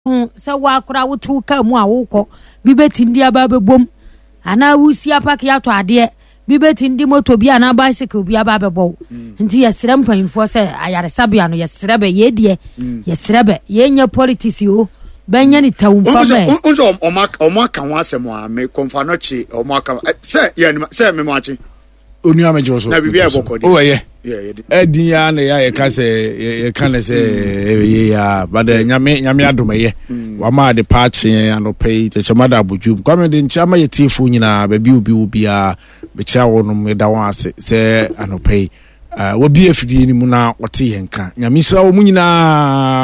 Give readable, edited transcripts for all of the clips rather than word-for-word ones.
se wa kura wutu ka mu a wokọ bi betindi aba bebom ana wusi apaka ya to ade bi betindi moto bi ana bicycle bi aba bebo nti yesere mpanfo se ayaresabia no yeserebe yedie yeserebe yenya politics yo benya ni tawumfa be unzo omaka ho asemo a me konfa no chi omaka se me machi onu amejo so na bibia bokodi edin ya na ya ka se ye kan se ye ya bada nyame adomeye wa ma de patch anopay te chamada abujum kwame de nchama ye tifu nyina ba bi obi a be cha wono me da wan ase se anopay wo bi afidi ni mu na wote ye nka nyame sra wo mu nyina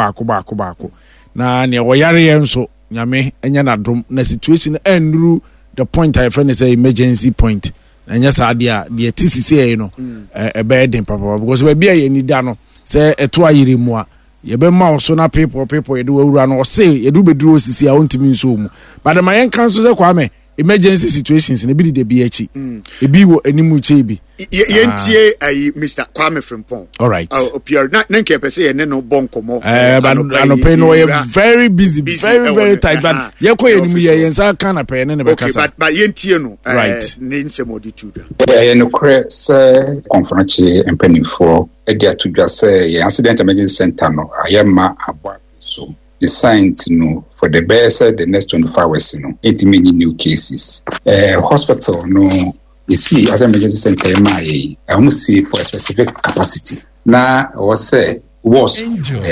baako na ne wo yare ye nso nyame enya na dom na situation enduru the point I find is a emergency point. And yes, idea the TCC no a bad in papa because we be a ni da no say a 2 year mo ye be ma so na people you do run or say you do be duro sisi a ontimi so mu but the man council say kwame emergency situations na bi de be achi e bi wo animu che bi yentie ayi Mr. Kwame Frimpong. All right. Pierre na nke pese ye ne no bonkomo but anope no ye very busy very tight but ye ko ye nimu ye nsa kan na pe ne be kasa okay but yentie no right ne nsemodi tuda ye no kre se conference empanifo e dia tudwa se ye accident emergency center no ayema abwa so the science no for the best the next 24 hours no it many new cases hospital no you see as emergency center I see for a specific capacity na was say was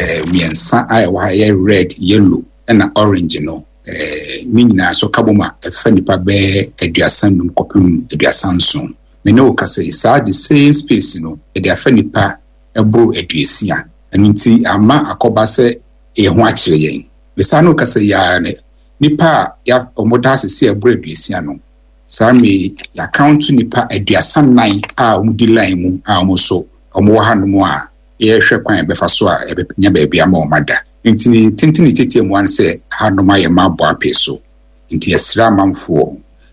miensa I wire red yellow and orange no minina so kaboma efanipa be eduasandum kopum eduasanson me no ka say sa the same space no eduafanipa ebro eduasia anunti ama akoba se ho akire yen we sa no ka say ya nipa ya omoda se ebro eduasia no Sami ya count nipa aduasan nan a umdi line mu a omoso omo hanumu a ye hwe kwan be fa so a nya ba bia ma omada ntini tintini tete mu an se hanuma ye ma bo apeso nti esra manfo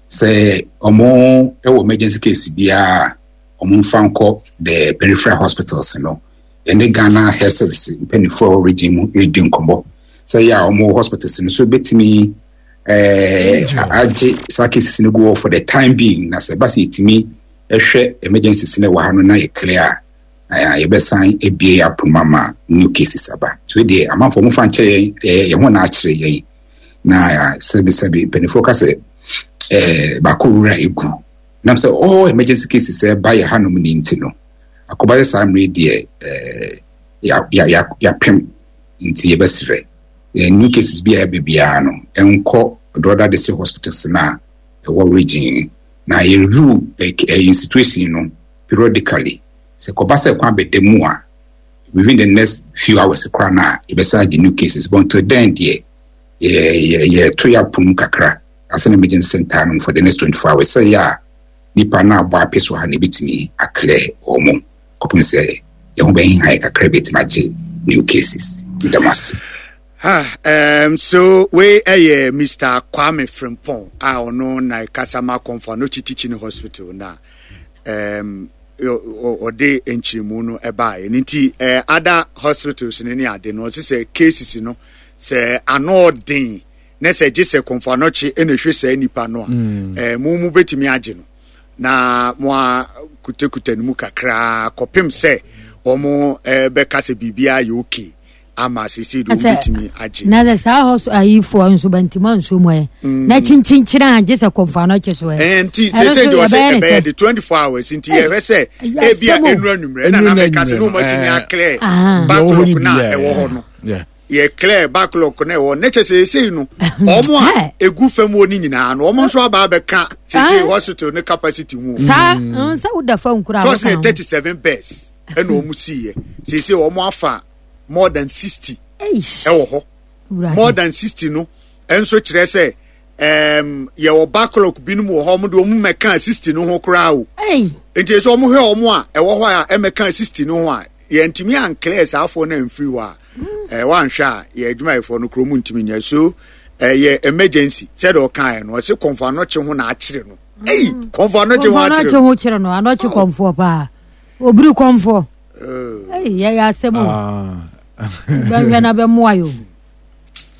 se omo ewo emergency case bia omo mfanko the peripheral hospitals no ene Ghana Health Service penifo region edin kombo se ya omo hospitals no so betimi aje sakisi no go for the time being na se basi itimi ehwe emergency sine wa hanu na ye clear ye besan ebie apumama new cases aba so dey amanfo mu fanche ye ho na akire ye na sebi benefo ka se ba ko wura egu na se emergency cases ba ye hanu mu ni ntino akoba sa amre dey ya pem nti ye besre new cases bia bibia no enko other district hospitals na the region na ye rule a situation no periodically se ko ba se kwa bedemu a within the next few hours kwa na e be sa new cases but to then there ye toya pum kakra as an emergency center no for the next 24 hours say ya nipa na ba peso ha ne bitimi akle omo kopum se ye ho ben ha kakra bitimi new cases in the mass. So we Mr. Kwame Frimpong ono na Kasama Konfa no teaching hospital na o de enchimu no eba nti other hospitals ni ade no say cases no say anodin na say gise Konfa no chi enehwe say nipa no mu betimi age no na mo kutekute mu kakra kopem say omo be kase bibia ye okay ama sisi do bitimi age na the sa house ayifo anso bantima nso moye na chinchinchira age se Konfa no cheso enti say do say the 24 hours nti ye say e bia enura numre na na kase no matimi akle backlog na e wo ho no ye clear backlog na e wo na chese no omo a egu fam oni nyina no omo nso aba be ka say hospital ne capacity mu sa uda fa nkura so say 37 beds and omo see say omo afa more than 60 more than 60 no enso kire say ye wo backlog binum wo ho mo do mu meka 60 no ho kra o enti so mo hwe omo a e wo ho a e meka 60 no ho a ye ntimi an clear afo na mfiri wa wan hwa ye adwuma ifo no kromu ntimi nya so ye emergency said o kan no se Konfa no che ho na akire no Konfa no che ho akire no anoche Konfa pa obiri Konfa ya semo ben na be moayo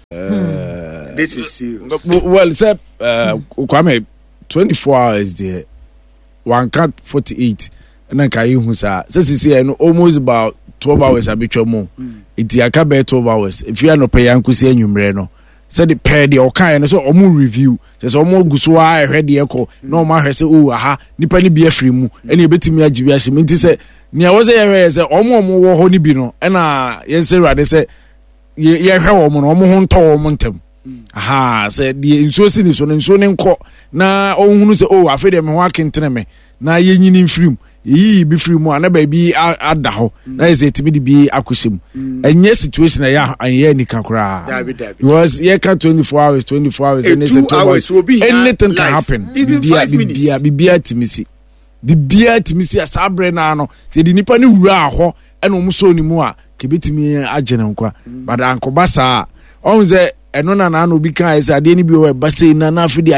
This is serious. Well, sir, Kwame, 24 hours there. One cut 48. And then can you say, almost about 12 hours. I be more. It's a 12 hours. If you are not paying, could say you no. Said the pair the okay, so almost review. There's almost Gusua, I heard the echo. No man say, oh, aha, Nipani be a free move. Any bit me a GBS. Mean to say, near was a area, say, almost more honey bino. And yes, sir, they say, ye heard almost tall montem. Aha, said the insourcing is on insoning court. Now, oh, say, oh, I feel them walking to me. Now ye in free. Ye be free more, and baby at the hole. That is it to be akusim. And yes, situation and ye nikakra. Was ye can 24 hours, 24 hours, and 2 hours will be anything can happen. Even 5 minutes. Be beer to missy. The beer to missy as Abrenano said the Nipani Raho and almost so anymore. Kibiti me a general, but Uncle Bassa on the and no no because I didn't be a bassy nana for the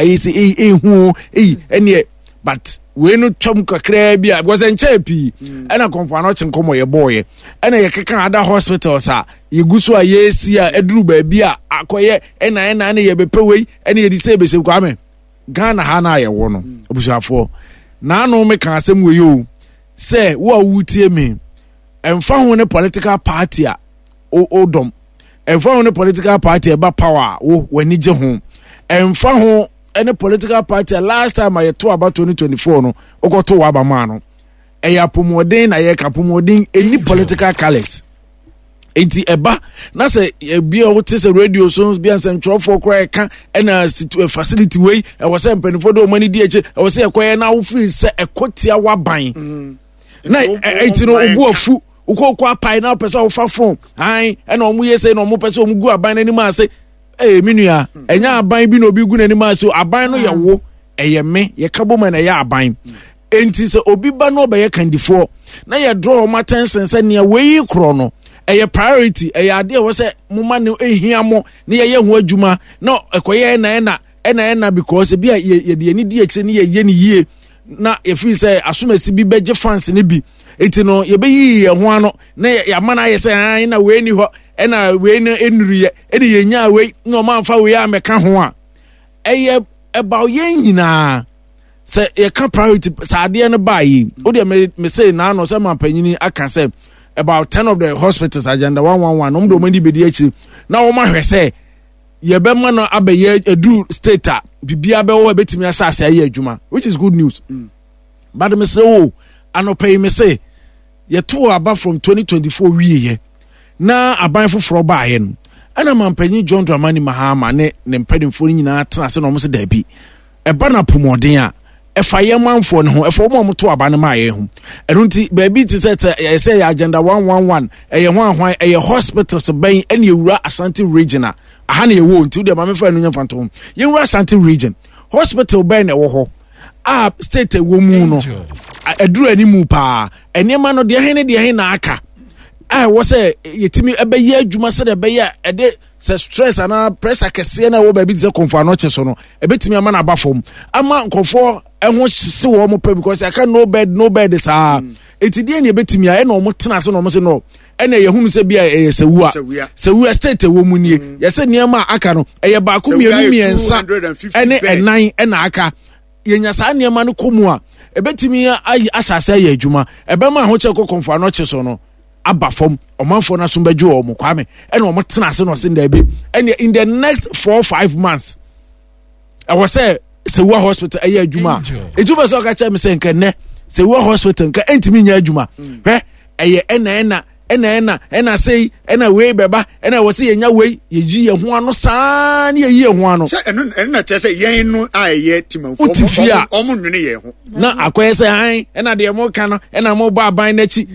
IC and yet. But we no twam kakra bia was enchepi na konfa no chenkomo ye boy na ye keka ada hospitals a ye guso a yesi a eduru ba bia akoye na ye bepe wei na ye di se bese Kwame Ghana ha na ye wo no obusuafo na no me kan asem we yo say wo awutie me emfa ho ne political party a odom emfa ho ne political party e ba power wo wani je ho emfa ho any political party last time I talk about 2024 no oko to wa ba ma no e ya pomodin na ye ka pomodin any political colors enti eba na say bia wo tese radio songs bia central for cry ka na facility way e was say mpanifo do mani di eche e was say ekoye na wo free say ekotia wa ban na enti no obu afu ukoko apai na pesa wo fa from ai na omu ye say na omu pesa omu gu aban ni ma say minua enya aban bi no bi gu nani ma so aban no ye wo eye me ye kabo ma na ye aban enti se obi ba no be ye kandifo na ye draw ma attention se ne we kro no eye priority eye ade wo se moma ne ehia mo ne ye ho adwuma no ekoye na because bi ye de ni di eche ne ye ni yie na ye fi se asomasi bi beje fans ne bi enti no ye be yi ye ho ano na ye mana ye se an na we ni ho ena we na enuriye ene ye nya we no man fa we ameka ho a eye about ye nyina se ye ka priority saade no ba yi o de me say na no se man panyini aka say about 10 of the hospitals agenda 111 no do mandi bedi achi na wo ma hwe say ye be ma no abaye edu state a bibia be wo betimi asase aye adwuma which is good news but me say oh anopay me say ye to aba from 2024 wiye na aban foforo baaye no ana mampanyi John Dramani Mahama ne mpadimfo nyina tena se no mo se da bi eba na pomoden a efa ye manfo ne ho efa mo to aba ne maaye ho eno nti baabi ti say agenda 111 eye ho ahwan eye hospitals ban ene ewura Ashanti region a aha na ye wo nti de ma me fa no nya fantom ye wura Ashanti region hospital ban na wo ho a state wo mu no eduru animu pa enema no de he na aka was say yetimi ebe ye adwuma se de be ye ede se stress ana pressure kese na wo ba bi ze konfa no che so no ebetimi ama na abafom ama nkofo ehwo se wo mo pa because I can no bed is etidie ne ebetimi a e na mo tena se no mo se no ene ye hunu se bia e se wu state wo mu nie ye se niema aka no eye ba ko miensa ene enan e na aka ye nya sa niema no komu a ebetimi asase ye adwuma ebe ma ho che ko konfa no che so no abafom omanfo na so badwo o mo Kwame ene o mo tena se no se nda bi ene in the next 4-5 months I was say Sewa hospital aye adwuma ejuma so ka che me se nka ne Sewa hospital nka entimi nya adwuma hwe eye ena sei ena we beba ena wo se yenya we yeji ye ho ano saa ne ye ho ano se ena che se yen no aye timamfo omo nwene ye ho na akoye se han ena de mo ka no ena mo ba ban na chi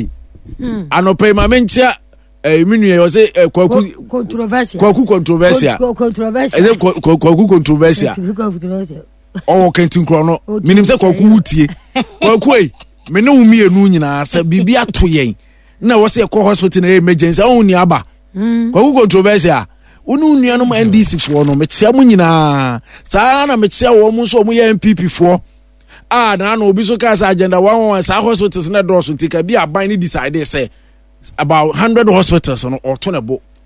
anope ma menchia minue yo se kwaku controversial kentin kro no minim se kwaku wutie kwaku me ne wumi enu nyina se bibia to yen na wo se ko hospital na emergency o ni aba kwaku controversial unu nua no NDC fo no me chia mu nyina saa na me chia wo mu so mu ye MPP fo na obi so ka sa agenda 111 sa hospitals na draw so tika bi aban ni decide say about 100 hospitals no or tonebo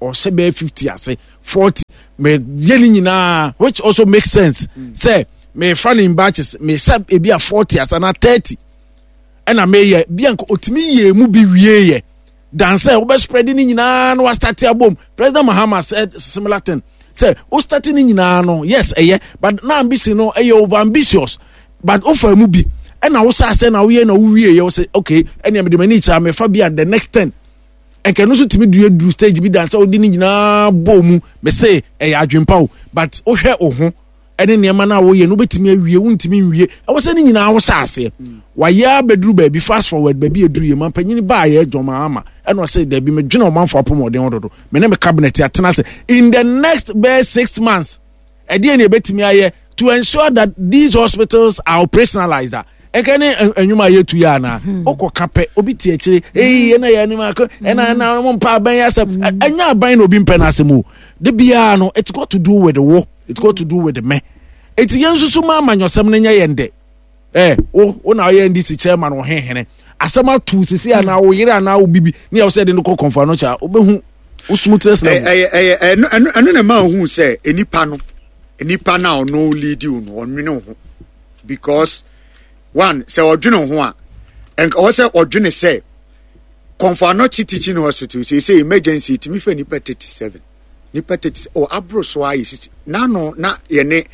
or say be 50 I say 40 me yeni nyina which also makes sense say me friend in batches me sab e bia 40 as na 30 and I may ye bia nko otimi ye mu bi wie ye dan say we spread ni nyina no start abom. President Mahama said similar thing. Say o start ni nyina no yes but na ambition no over ambitious but offer mu bi and I was say na we na wie ye say okay any me de mani cha me fa bia the next 10 and can also timi do stage bi dan say o di ni nyina bomu me say adwempa o but o hwe o ho ene niema na wo ye no betimi awie wuntimi nwie e wo se ni nyina wo saase wa ya bedru ba bi fast forward ba bi edru ye man panyini ba ye doma ama ene o se da bi me dwena o man for promote den ododo me na me cabinet atena se in the next bare 6 months e de ne betimi aye to ensure that these hospitals are operationalized ekene enwuma yetu ya na okokape obi tie kire na ya ni mako na mo mpa ban ya se anya ban na obi mpa na asemu de bia no it's got to do with the war, it's got to do with the me eti yensusu ma amanyosem na nya yende o na ye ndisi chairman wo henhene asema tu sisi ana wo yire ana wo bibi ni ya say de no confirm no cha obehu usmutres na anu na ma hu say enipa na no lead you no onwene ho because one say odwene ho a and o say odwene say confirm teaching hospital say emergency timi fa nipa 37 nipa 30 o abro so ayi sisi na no na ye ne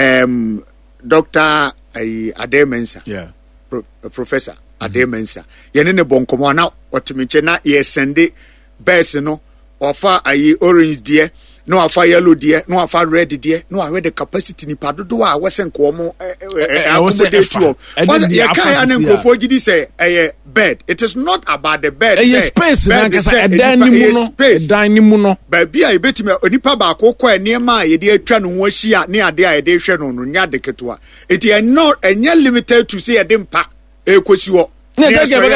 Dr. Ademensa Professor Ademensa ye ne bonkomo na otimiche na ye sende best no ofa ayi orange dear no afa yellow dear no afa red dear no awe the capacity ni padodo a wesen ko mo accommodate you but ye kai anen kofo gidi say bed it is not about the bed space na kasa edan ni mu no ba bia e betime onipa ba akokọ enema ye de atwa no ho ahia ne ade a ye de hwe no nya de ketoa it is not enya limited to say ye de mpa ekosi wo it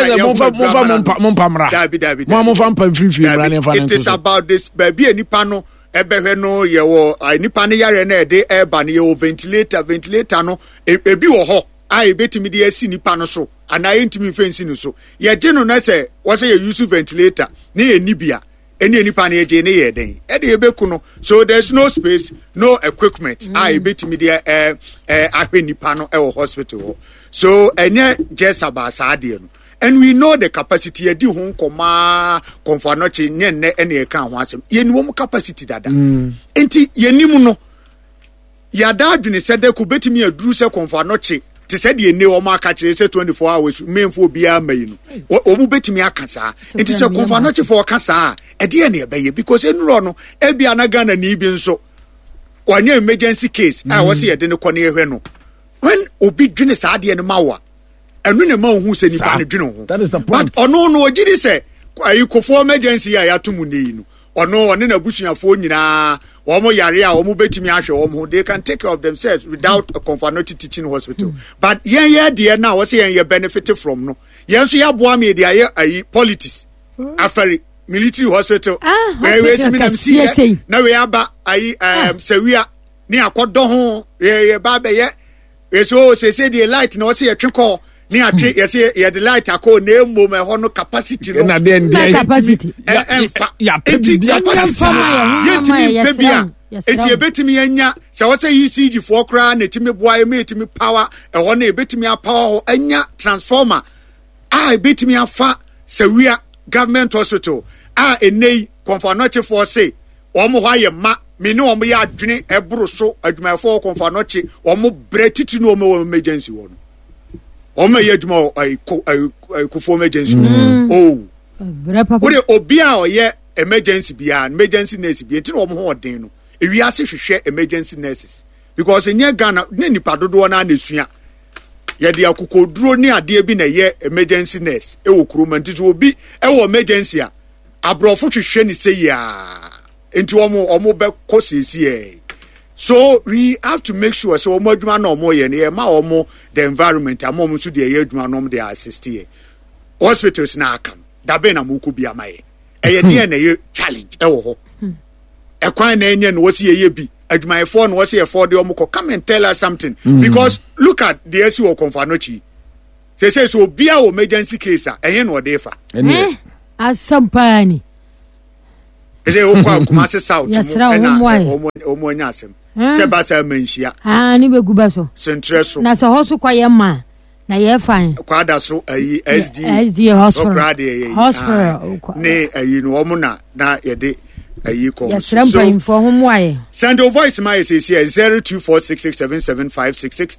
is about this baby enipa no ebehwe no ye wo enipa ne yare na ede eba ne ye ventilator no ebi wo ho ai betimi de asi nipa no so ana yentimi fensi no so ye je no na se wo se ye use ventilator ne ye nibia eni enipa ne je ne ye den e de ebeku no so there's no space no equipment ai betimi de ahwe nipa no e wo hospital so enye just about saade no and we know the capacity edi ho nkoma konfanoche nne ene e kan ho asem ye ni wo capacity dada enti ye nimu no ya da adwene se de ko betimi aduru se konfanoche te se de ne wo ma aka kire se 24 hours menfo bia mayi no o mu betimi aka saa enti se konfanoche for aka saa e de ne be ye because enuro no e bia na Ghana ni bi nso wanya emergency case a wo se ye de ne kɔ ne ehwe no when obi dwene saa de ne mawa enu ne ma hu se nipa ne dwene ho but ono no ogidi se ayikofo emergency ya yatomu nei no ono ne na busuafo nyina omo yare a omo betimi ahwe omo they can take care of themselves without a confirmatory teaching hospital but yen de na wo se yen benefit from no yen so ya boa me de ayi politics afari military hospital where we see na we aba ayi sewia ni akodo ho ye ba be ye so say the light na wo se ye twekọ ni atwe yesi ye the light akọ na emo me ho no capacity no na den capacity ya capacity yetimi pebia eti ebetimi anya se wo say ECG for kra na etimi boa e metimi power e ho na ebetimi power anya transformer ebetimi afa sewia government hospital enei confirmatory for say omo ho aye ma me ne omo ya adwene ebro so adwumafo confirmatory omo bretiti no omo emergency wo no omo ye adwuma kofo emergency ode obia oye emergency bia emergency nurse bia ti no omo ho odin no ewi ase hwehwe emergency nurses because enye Ghana ne nipa dodo na nesua ye de akokoduro ne ade bi na ye emergency nurse wo kuromanti so obi wo emergency a abrofo hwehwe ni sei ya enti omo be kosisi so we have to make sure so omo adwuma na omo ye ne ma omo the environment amom so de ye adwuma no de assist ye hospitals na aka da be na muko bia maye eye de na ye challenge wo ho ekwan na enye no wose ye bi adwuma efo no wose ye for de omo come and tell us something because look at the issue of Confanochi say so bia o emergency case a eye no de fa asampani Ese okwa Kumasi South mo na omo nya asem. Se ba sa manhia. Ni be guba so. Sentre so. Na so hoso kwa ye ma. Na ye fine. Kwa da so SD hospital. Ne no omo na ye de ko. Yes, ramping for home why. Send your voice my say 0246677566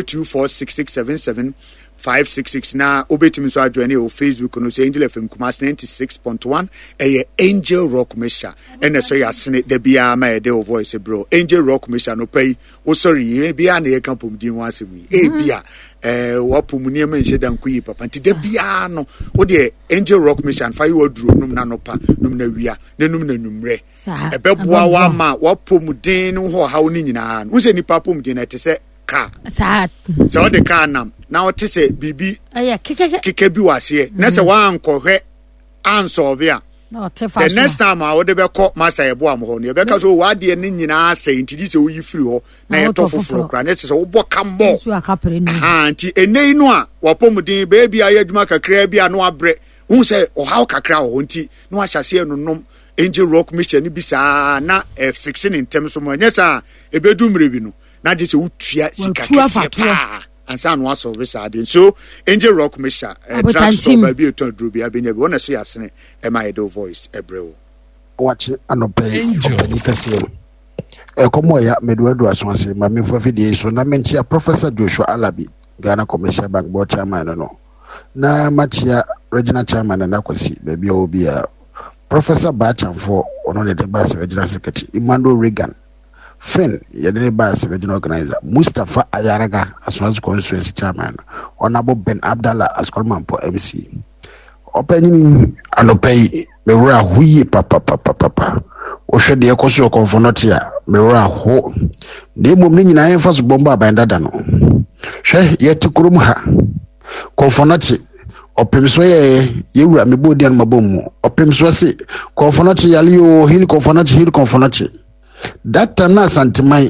0246677566 na obetimi so adwane o Facebook no say Angel FM Kumasi 96.1 Angel Rock Mesha ene so yasene da bia ma de o voice bro Angel Rock Mesha no pay o sorry bia na ye kan pomdin ho asemi bia wapum ni ma nche dan kuyi papa nti da bia no o de Angel Rock Mission fa yo duro num na no pa num na wia na num na numre ebeboa wa ma wapum din ho ha oni nyina no se ni papa mudin na te se ka sa o de ka nam na o te se bibi keke bi wase na se wa ankohwe ansolve a the next time I would be caught master a boam honey because what the nyina say nti di se wo yifiri ho na ye to foforo kra na te se wo boka mbo anti enei no a wapomudin baby ayaduma kakra bi ano abre hu se o haw kakra ho nti no ahyase enonom Angel Rock Mission bi sa na fixing in terms of money sa ebedu mrebi no na de se wutua sika kese pa ansa no aso resade so Angel Rock Mesha transfer baby to drubia benya bi wona so yasene e my do voice ebrewo watch anope opani kase komo ya meduado asonse ma me fofidi so na menchia Professor Joshua Alabi Ghana Commercial Bank board chairman no na machia regional chairman na kwasi baby obia Professor Bachamfo ono ne debase regional secretary Emmanuel Reagan Fen yadene base regional organizer Mustafa Ayaraga as constituency chairman Honorable Ben Abdallah as Colmampo MC opening anopay mewura huyi papa ohwe de ekoso konfonotia mewura ho de mom ni nyina enfa so bomba bandada no hwe yetikurum ha konfonoti opemso yewura mebodi an mabomu opemso se konfonoti yaliyo hil konfonoti that time na santimai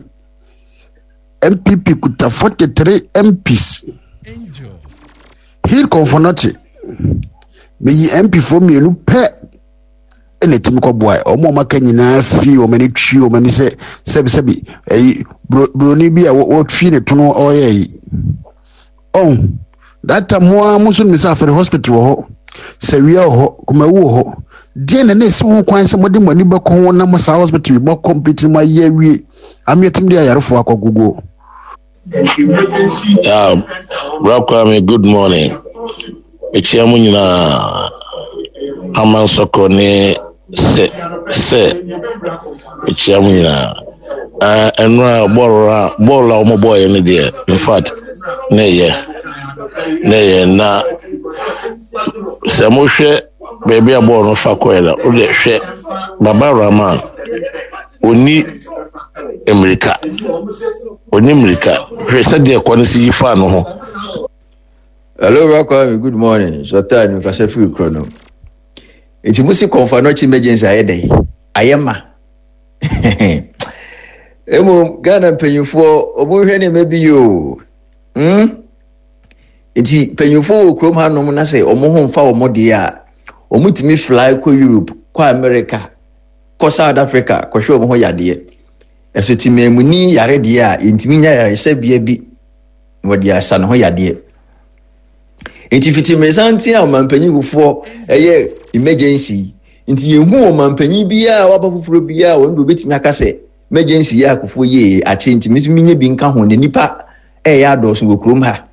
MPP kuta 43 MPs hil konfonoti meyi MP for me no pe enetim ko boy omo maka nyina fi o mani twi o mani se sebi broni bi a wo twi ne tono oye on that time mo musun mi sa for hospital ho se wia ho kuma wo ho de na nesi wo kwan se modi mani be ko na mo sa hospital bo complete ma ye wi amyetim de ayarfo akogugo welcome, good morning. Echiamu nyina amansoko ne se echiamu nyina enra ball omo boy ne there in fact ne na se mo hwe baby aball no fa kwela o de hwe baba Rama oni America hwe se de ko ne si fa no ho. Hello, welcome. Good morning. So time you can say free chrono. It's musi confirmation emergency ayede. Ayema. Emo Ghana penyufo omo hwe ne maybe you. Iti penyufo krom hanom na say omo ho mfa omo de a omo timi fly ko Europe, ko America, ko South Africa, ko hwe omo ho yade. Eso timi emuni yare de a intimi nya yare se bia bi wodi asa no ho yade. Inti fiti mesanti a mampanyi bufo eye emergency inti yehu o mampanyi bia waba fufuro bia wondo betimi akase emergency ya akofo ye ache inti misunye bi nka ho ne nipa ya adoso go krom ha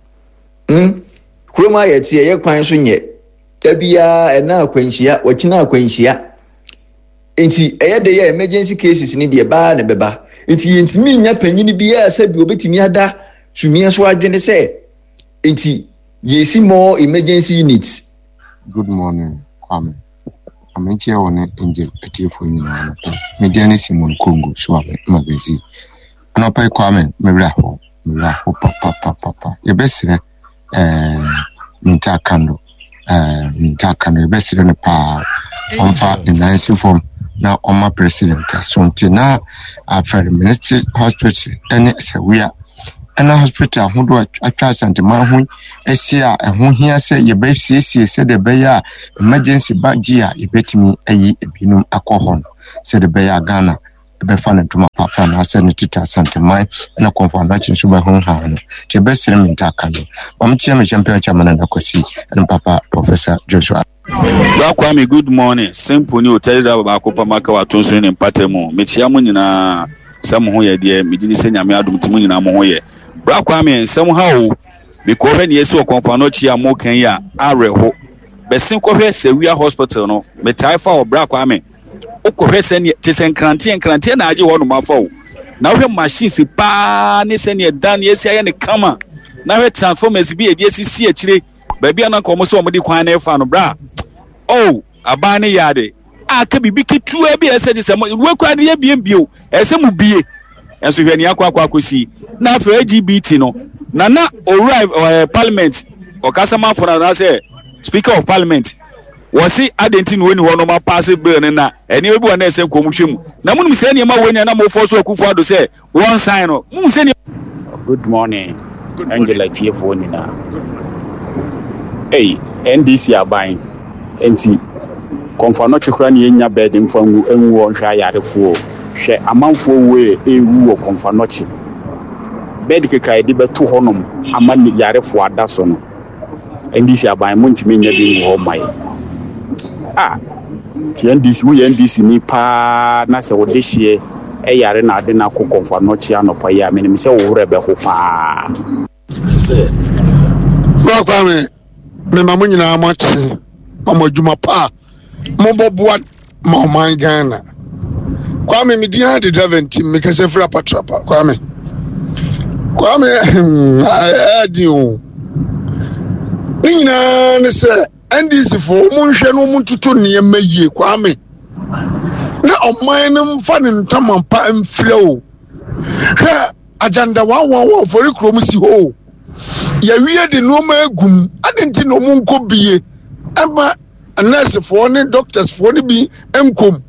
krom ha ye tie ye kwan so nye tabia ena akwanhia wakina akwanhia inti eye de ye emergency cases ni de ba na beba inti yentimi nya panyini bia se bi obetimi ada sumie so adwene se inti yes, more emergency units. Good morning, Kwame. I'm here on Angel for you. Mediani Simon Congo, Swami, Magazine. And I pay Kwame, Miraho, Papa. Your best, Mintakando, your best in the power on far in nice form. Now, on my president, so until now, I've had a ministry hospital, and it's a we are. ɛna hospital ahodo atwa asantema ho ɛsia ɛho hia sɛ yɛbɛsiesie sɛ de bɛyɛ a emergency bagie a yɛbɛtumi ayi ebinum akɔ hɔ no sɛ de bɛyɛ a Ghana ɛbɛfa ne ntoma pafa na asɛ ne tita asantema ɛna kɔmfa na kyi so bɛho ha no kyɛ bɛsere me ntaka no bamkyia me champion chairman na kwasi ɛna papa Professor Joshua Kwame, good morning. Simple new tell you about Copa Maka wa tonso ne mpatemu. Mechia mu nyina sam ho ye de medini se nyame adom timu nyina mo ho ye. Bra Kwame somehow because when yeso konfa no chia mo kan ya areho. Besin ko hwe Sewia Hospital no metaifa o Bra Kwame. Okohwe se ne tisen krante na age wo no mafa o. Na hwe machines pa ne se ne dan ye sia ye ne kama. Na hwe transformers bi e die sisi a kire. Ba bia na komo so o mo di kwan na efa no bra. Oh, abane yade. Aka bibi ketu e bi ese de se mo we kwa de biembio. Ese mu bie. Enso hwani akwakosi. Na for LGBT no. Na arrive parliament. Okasama for na say Speaker of Parliament. Wasi adenti no woni ho no ma pass bill na. Eni obi wona ese komutwem. Na munum se ne ma woni na mo force akufo ado say one sign no. Munum se ne. Good morning. Angela Tiefo ni na. Hey, NDC aban. Enti konfa no twekra ne nya bed mfangu enwu onhwa yarefo hwe amanfo we ewu wo konfa no chi bed keka edi beto honom amani yarefo adaso no NDC aban montimi nya bi ho mai ti NDC ni pa na se wode hie yare na ade na ko konfa no chi anopa ya menim se wo wure be ho pa Bro Kwame me mamunyina amachi Juma pa Moboboa my Ghana. Kwame me dia de Daventi make a free patrapa. Kwame I do. Nina say NDC for Munche no Muntuto near Meye Kwame. Na o mine fan in Tamampa and flow. Agenda 111 for a chromosy ho. Ya weird the no gum. I didn't know Munko be. Emma a nurse for any doctors for the be emcom.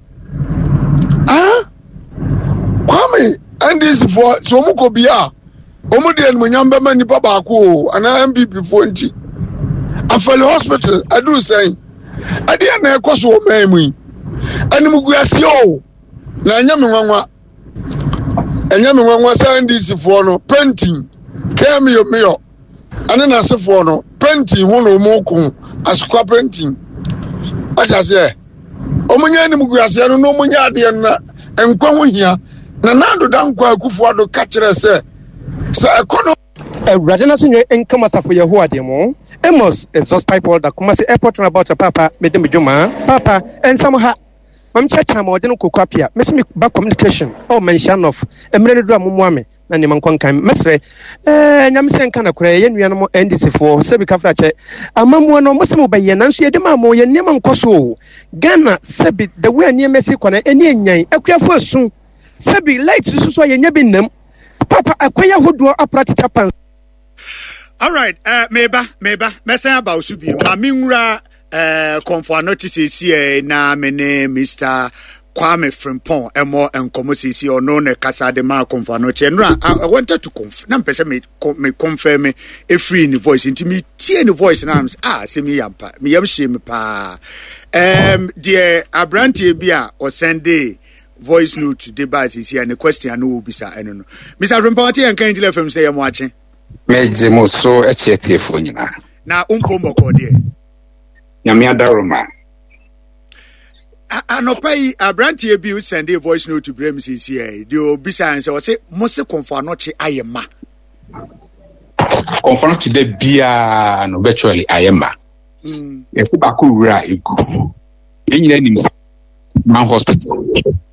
Kwame and this for Somuko Bia. Omudian Munyamba Mani Babako and MPP 40. I fell hospital, I do say. I didn't cause what memory. And Muguasio Nanyamwa and Yamwa saying this for no painting. Cameo Mayo. And then I say for no painting one or more. As painting. As I say, Omunyani Muguasiano no Munya and Kwamu here, Nanando Dankwa Kufuado catcher say, Sir Econo. Radina Senior income as for your who are demo. Amos exhaust pipe all the Kumasi airport and about a papa, Madame Juma, Papa, and somehow. Mam Chacha more than Kukapia, Miss me back communication, or mention of a minute drum Mwame. Nani mankwankan mesre nyamse nka kra ye nuano mo NDC for se bi kafra che amamu no mo se mo baye nanso ye de ma mo ye nema nkoso Ghana se bi the way ani mesi kwana eni enyan akuafo asu se bi light suso ye nya bi nam papa akwaya hodo aprati chapan. All right, meba mesen about subi ma minwura konfo notice na mene Mr. Kwame Frimpong emo enkomo sisi ono ne kasa de ma konfa no chenra I wanted to na mpese me confirm e free in voice inti me tie in voice na se me yampa me yam hye me pa dear abrantie bia o send voice note to debate sisi and question no bisa eno no Mr. Frimpong tie enkan jile fam say yam ache meje mo so echiete fo nyina na umpombo ko de nyame adaroma Anopai abrantie bi send a voice note to Brem CCA. The obisa and say must confa no chi ayema. Confa no chi de bia no virtually ayema. Yes ba ko wura egu. Yenyina nim man hospital.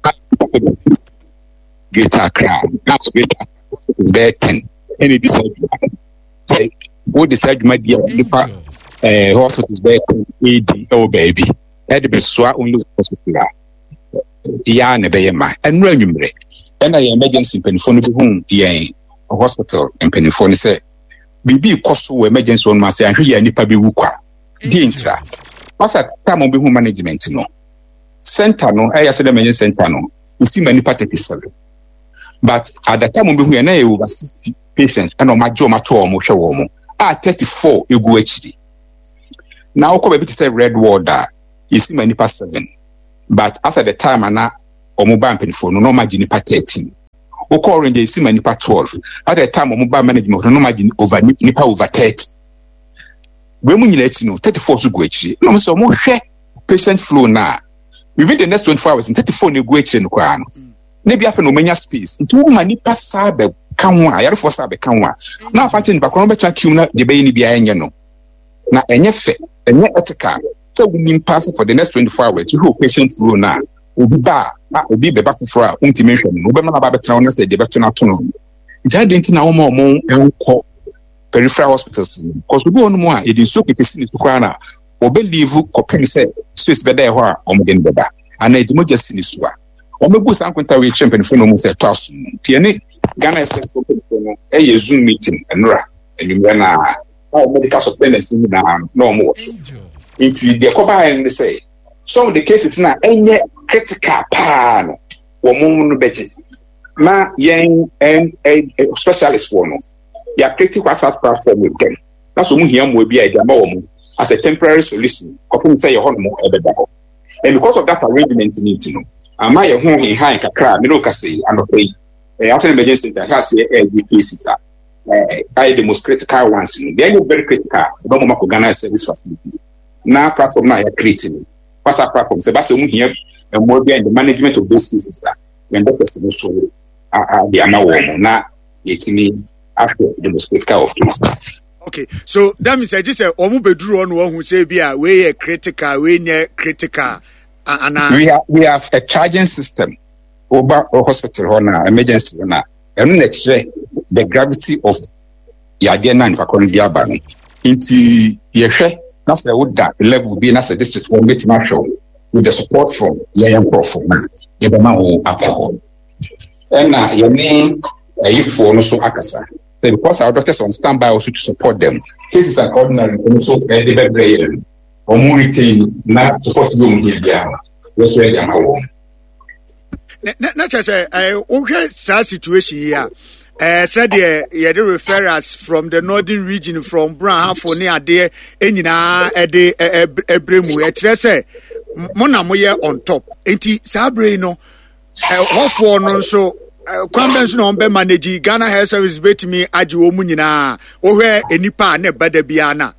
Greater Accra. That's greater. Better. Any decide. Say what decide my dear hospital is better. Oh baby. Ed be so only hospital ya ne be yema enra nwumre na ya emergency penifo bi hu ye hospital penifo ni say bibi koso emergency one ma say ahwe ya nipa bi wu kwa di intra pasa time bi hu management no center no ya say the emergency center no usi many participants but at the time bi hu ya na over 60 patients and on my jaw my tour mo show mo 34 egu HD. Now ko be say red water is many past 7, but as at the time ana omuba mpenifo no margin nipa 13. Oko orange is many nipa 12. At the time omuba management no margin over nipa over 30. We mu nyina echi no 34 to go echi. No so mo hwe patient flow na within the next 24 hours 34 na go echi no kwa no. Na bia fa no manya space. Nti wo ma nipa sa be kanwa, yare for sa be kanwa. Na afa ni bakon be twa kium na de be ni bia enye no. Na enye fe, enye ethical. So we mean pass for the next 24 hours. You hope patient flow na obi ba obi be back for a untimi hwe no. Obi ma ba be tena no say de be tena to no. Jadi na wo ma enko peripheral hospitals because we go no more it is so pepesi ni tukwa na obelieve kopeni say space be there ho a omden beba ana edimoja ni suwa omebu san kwenta we champion fo no mu say twaso tie ni Ghana FCS no e Zoom meeting enra enwumre na medical surveillance ni na no more into the koba and say some of the cases na enye critical pa no wo mu no beji na yen specialist for no ya creating WhatsApp platform with them. That's what we hear more be idea as a temporary solution. Say your home and because of that arrangement you know, am I home in high kakra, me no say I'm afraid. After emergency that has the cases I the most critical ones. They are very critical. Don't want to organize service facilities. Now platform now creating WhatsApp platform. So that's what we hear and more be in the management of those cases that when that person so the amount now it's me. After the most critical of cases. Okay, so that means I just say omu bedru on one who say be we critical, we near critical. We have a charging system over a hospital or emergency or and let's say the gravity of Yadiana and Fakon Diabani into Yeshe. That's the wood that level will be as a district for Marshall with the support from Yayan Crawford, Yabama alcohol. And your name if also Akasa. Because our doctors on standby also to support them. Cases are ordinary, also the better or more retain not supposed to do here. That's where they are now. Not just a situation here. Said you refer us from the northern region from Brown for near there, and Ebremu, say, Monamoya on top. Enti Sabrino, for non so. Convention on be manage Ghana Health Service bet me aji omu nyina ohwe enipa na bada biana.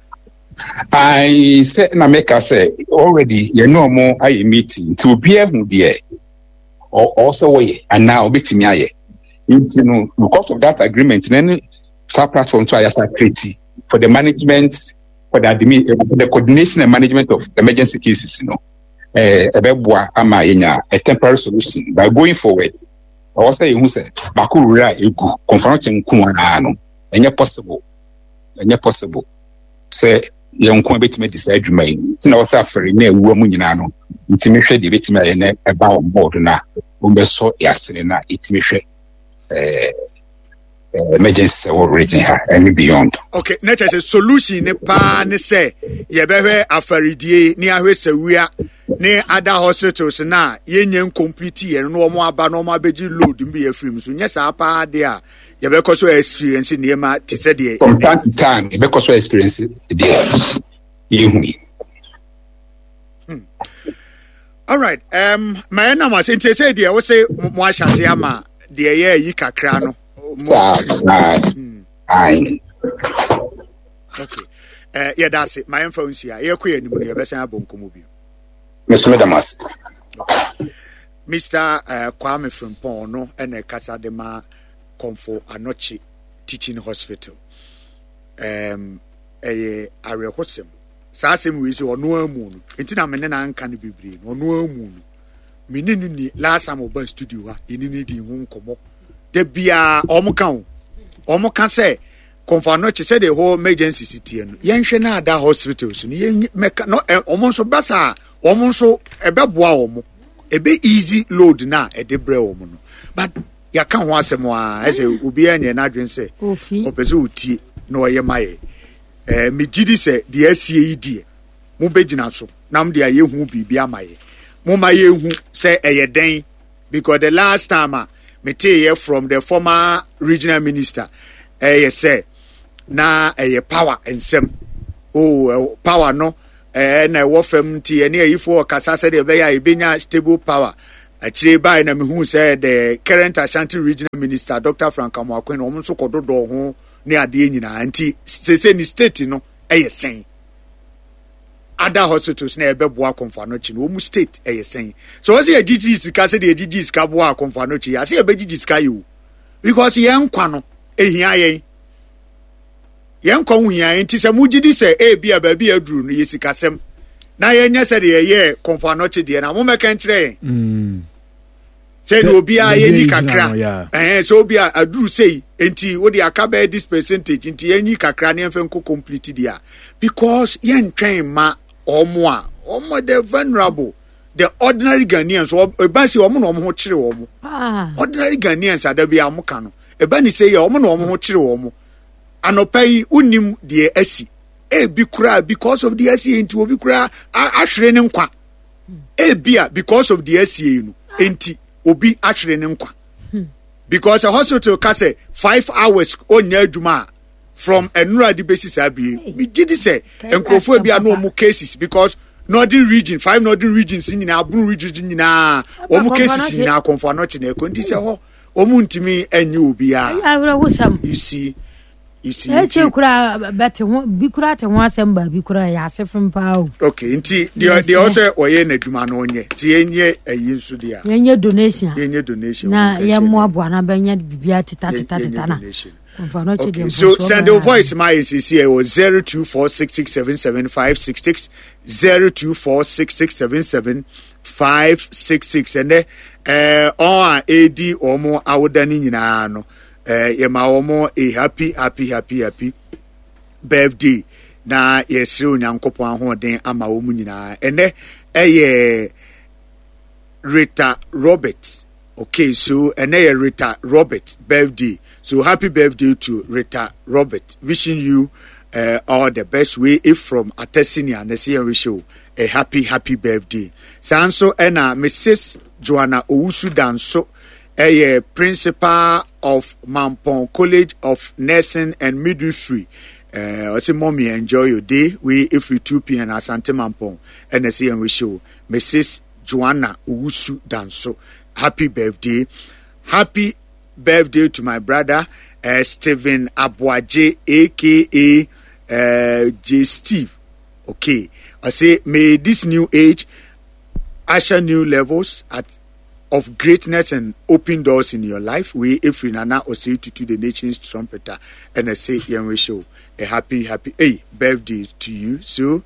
I said na make us say already you know more I meeting to be able there or also way and now betimi aye. You know because of that agreement then sub platform so I create for the management for the coordination and management of emergency cases you know ebeboa ama yenya a temporary solution by going forward. I was saying, who said, Bakura, egu, confronting Kuanano, and yet possible. Say, young Quabit may decide to make. So, I was suffering near Womunano, intimate the victim about board now, so Yassina, intimate emergency or reaching her and beyond. Okay, net as a solution, ne pan say, Yabe Afaridie, near Wesawia. Ne other hospitals na yenyen complete and no more about no more beji load in be a film. So yes, apa there. You because we experience in Yema to say from time to time, because we experience it there. All right. My name was in say there was say Mwasha Siama, the year Yika Crano. Okay. Yeah, that's it. My info is here. You're queer, you're best Bonkomobi. Mr. Kwame Frimpong and a Casa de Ma Comfort Anochi Teaching Hospital. A area hosem. Sassem we or no moon. Intina Menena can be brain or no moon. Meaning last time of studio in any won't come up. There be a Omokan. Omokan say. Confanoche said the whole emergency city and Yanshana da hospitals. Make no almost basa, almost a beboa, a bit easy load na a debre woman. But ya can't want some more as a Ubian and Adrian say, Opezuti, no Yamae. Me Gidi say the SCAD, Mubejinaso, Nam de Aye who be Biamae. Mumaye who say a day because the last time me tell from the former regional minister. say na power nsem power no na wo fam ti ene ayifo kasa se de be ya ebenya stable power actually by na me hu say the current Ashanti regional minister Dr. Frank Amoakwen no so kododo ho ne ade nyina anti se ni state no sen other hospitals na ebeboa Komfanochi no mu state sen so we say DG sika se de DG sika boa Komfanochi ya se ebegigi sika you because yen kwa no ehia yen kwa hu ya enti se mugidi se bia ba bia duru no yesikasem na yen nya se de ye Komfanochi de na mo meka nkyere say no obi a ye ni kakra so obi a aduru say enti wo de akabe this percentage enti yen ni kakra na enfe nko complete dia because yen twen ma omo the vulnerable the ordinary Ghanaians eba si omo no omo ho kire omo ordinary Ghanaians adabi amuka no eba ni say omo no omo ho kire omo anopai unim de asi bi kura because of the asi enti obi kura ahwere ne nkwa bia because of the asi no enti obi ahwere ne nkwa because a hospital ka say 5 hours onya adwuma from enura di basis abi me gidi say enkrofo bia no mu cases because northern region 5 northern regions nyina abun region nyina omu cases nyina Komfanochi na ekondi se ho omu ntimi enye obi a you see eche kura bete ho bi kura te ho asem bi kura ya asefem pa o okay nti the also oye na adwuma no onye ti enye ayi nso dia yenye donation na ye mo abo na benya bibia tita na okay. So send your voice my CC was 0246677566 0246677566 and on AD omo awodani nyina no yema omo a happy birthday na yesre onyankopon ahoden ama omu nyina ene Rita Roberts. Okay, so ene Rita Roberts birthday. So happy birthday to Rita Robert. Wishing you all the best way if from Atesinia and see wish you a happy birthday. Sanso ena Mrs. Joanna Owusu Danso, a principal of Mampong College of Nursing and Midwifery. I say, mommy, enjoy your day. We if we 2 p.m. Asante Mampong and see wish you Mrs. Joanna Owusu Danso. Happy birthday. Happy birthday to my brother Stephen Abuaje aka J Steve. Okay, I say may this new age usher new levels of greatness and open doors in your life. We if we nana or say to the nation's trumpeter and I say we show a happy birthday to you. So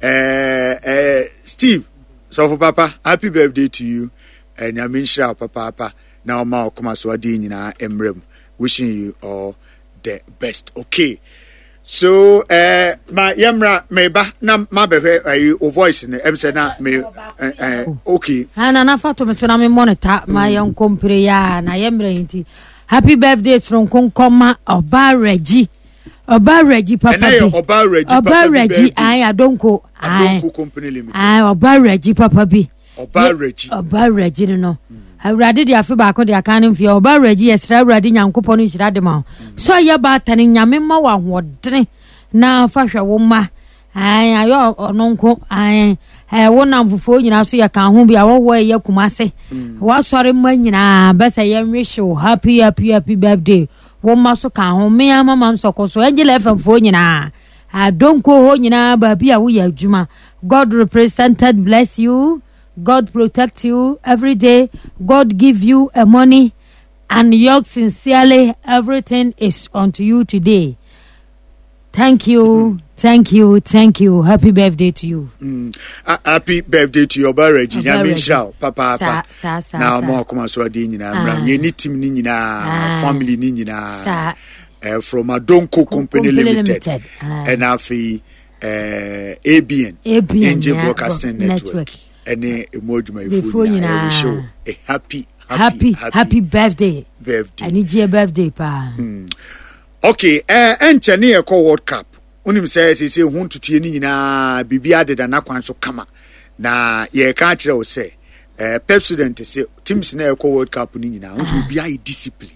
Steve, so for Papa, happy birthday to you. And I mean sure papa now ma okoma so adi nyina emrem. Wishing you all the best. Okay. So my yamra meba na ma behwe ayi o voice ne em say na me okay. Ana na fato me so na me monitor my young compre ya na yamra nti. Happy birthday from Konkoma Oba Reggie papa. Oba Reggie I Adonko company limited. Oba Reggie papa bi. Oba Reggie no. Awurade de afi ba ko de aka ne mfie Oba Reggie esra awurade nyankopon no hira de ma. So ya ba tane nyame ma wa hodene na fa hwe wo ma. Ayo ononko wo na mfofo nyina so ya kan ho bia wo ye kumase. Wa sore ma nyina ba se ye nhwe happy birthday. Wo ma so kan ho me ama ma nsoko so Angela FM fo nyina. Adonko ho nyina ba bia wo ya adwuma. God represented bless you. God protect you every day. God give you a money and yours sincerely. Everything is unto you today. Thank you. Happy birthday to you. Happy birthday to your Reggie. Papa. Now more come so adi nyina. Ni team ni nyina, family ni nyina. From Adonko Company Limited. And afi ABN Angel Broadcasting Network. Any emoji my phone show a happy birthday. I need your birthday pa. Okay, enchane e call World Cup. Unim say hu tutu ni nyina bibia de na kwan so kama. Na ye ka kire wo say president say teams na e call World Cup ni nyina, unso bibia e discipline.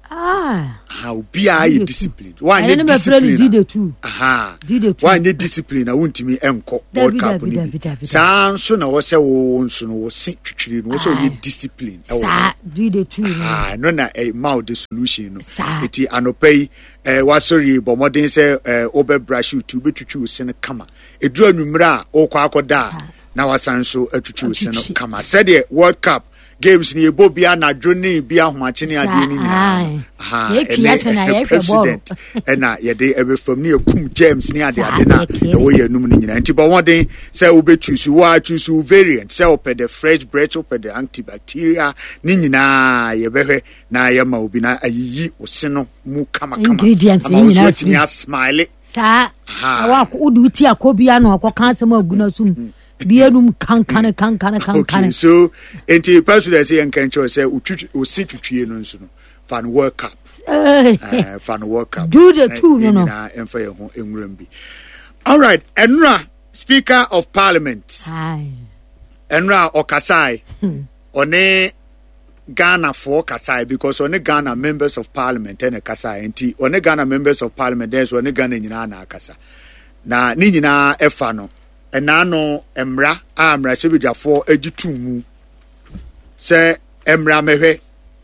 Obia ye discipline. Why ye discipline? Why ye discipline? I won't me enko World Cup ni. Sanso na wo se wo nso no wo se twitwiri no wo se ye discipline. Do the two. No na mouth the solution no. Eti anopai wasori bomoden se obe brush to be twitwi se no kama. Eduru anwumra okwa akoda na wasanso atwitwi se no kama. Said the World Cup games ni ebobia na drone bia hoache ni ade ni nyina president na ye de ebe fam ni ekum James ni ade na e wo ye num ni nyina nti bo won say obechusu wa chusu variant say oped the fresh bread oped the antibacteria ni nyina ye behwe na ye ma obi na ayiyi oseno mu kama ingredients ni nyina ti mi smile sa wa ko udu ti akobia na akoka asem aguna sum bienum kankane. Okay, so enti president say enkancho say usitwitwie no nso no fan World Cup. Fan World Cup. Do the two no. Na emfa ye ho enwuram bi. All right, Enra, Speaker of Parliament. Enra Okasai. One Ghana for Kasai because one Ghana members of Parliament and Kasai enti one Ghana members of Parliament there's one Ghana nyina na akasa. Na ni nyina efa no enano emra amra sebidafo agitumu se emra mehwe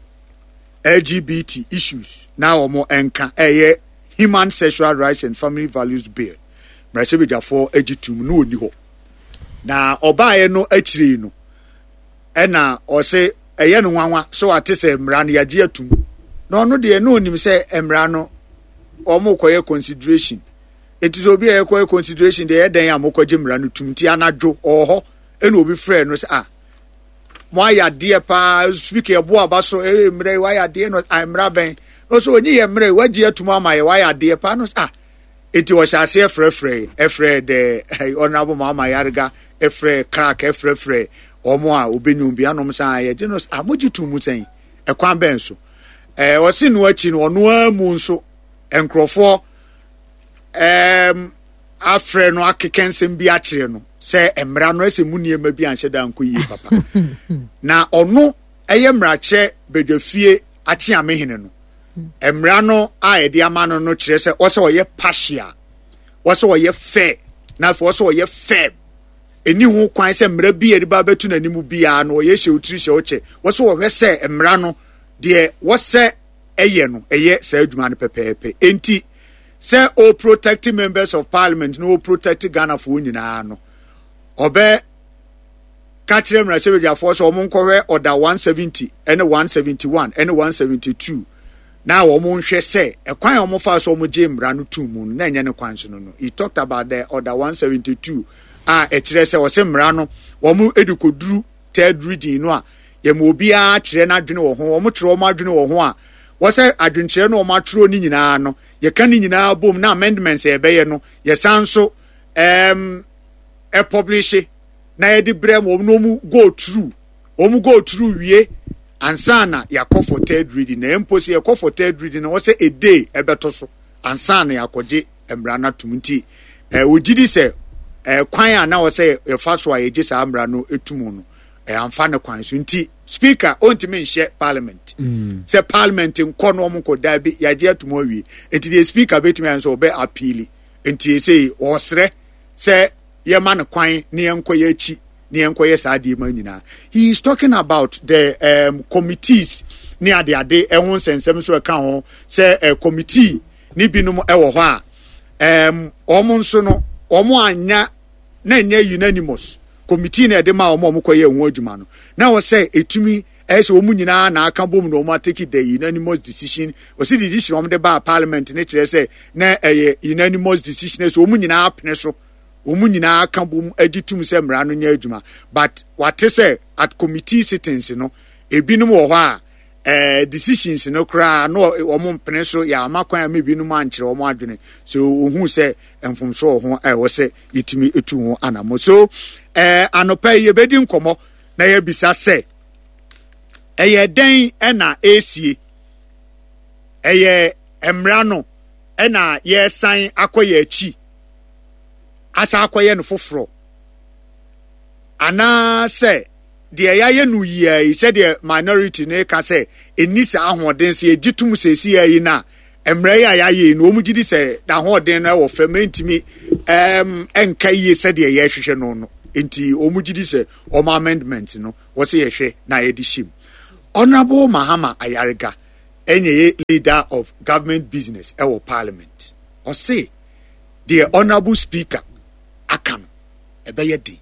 LGBT issues na omo enka eye Human Sexual Rights and Family Values Bill mra sebidafo agitumu no oni ho na obaye no akire no ena o se eye no nwanwa so atese emra no yaje atum na ono de no onim se emra no omo koye consideration. It is obi a consideration the eden amokoje mra no tumti anadwo oho ena obi frɛ no say mo ya de pa speak ebo abaso mra wa ya de no mra ben no so onyi ye mra waji atum ama ye wa ya de pa no eti wo hyase efrɛ de honorable mama yarga efrɛ crack efrɛ omo a obenyum bia no msa ye de no amoji tumu sen ekwan ben so wo se no achi no ono amu nso enkrofo afre no akekensem bi akire no se emra no ese muniema bi anhye da nkoyie papa na ono eye mrache bedwafie achi amehene no emra no a ede amano no kire se wo se oye partial wo se oye fair na fo se oye fair eni hu kwan se mra bi ede ba betu nanimu bia no oye hye otiri hye oche wo se wo se emra no de wo se eye no eye se adwuma no pepepe enti say all protecting members of Parliament no protect Ghana for nyina no obe catchere mra chebia force omonkowe order 170 and 171 and 172 now omonhwe say ekwan omofa so omje mra no tumu na enye ne kwan so no he talked about the order 172 ekire say wose mra no omo edukoduru third reading no a ye mo bia kire na dwene wo ho omo kire omo adwene wo ho a wose adwenkyere no omatro ni nyina no ye ka ni nyina bom na amendments e beye no ye sanso publish na ye di brem no mu go through wie ansana yakọ for third reading na emposi yakọ for third reading na wose a day ebeto so ansana yakoje emra na tumti wogidi se kwan na wose ye fa so aye gisa amra no etumu no amfa ne kwan so nti speaker ontimi nhye parliament say parliament nkọ no omko da bi yaje atumo wi enti the speaker betimi anso obe appeal enti say osre say ye man kwan ne enko ye chi ne enko ye saade ma nyina. He is talking about the committees ne ade ehun sensem so ka ho say committee ni binom ewo ho a omo nso no omo anya na nya unanimous committee na de ma omo koye hu adwuma no na wo say etumi ese omu nyina na aka bom no omo take the unanimous decision o see the decision omo de ba parliament ne kire say na unanimous decision so omu nyina apene so omu nyina aka bom aditum say mra no nya adwuma but what say at committee sittings no ebinom wo ho a decisions no kra no omo mpene so ya amakwan me binom ankire omo adwene so ohu say emfomso ho wo say yitimi etu ho anamo so anopa ye bedi nkomo na ye bisa se eye den na esie eye emra no na ye san akoye achi asa akoye no foforo ana se de ya ye nu yi said the minority ne ka say enisa ahoden se egitum sesi yi na emre ya ye no omugidi say da ahoden na wo fermentimi enka yi said the ye hwehwe no enti omugidi say amendment no wo say ye hwe na ye di shim. Honorable Mahama Ayariga enye leader of government business ewo parliament or say the honorable speaker akan ebeye di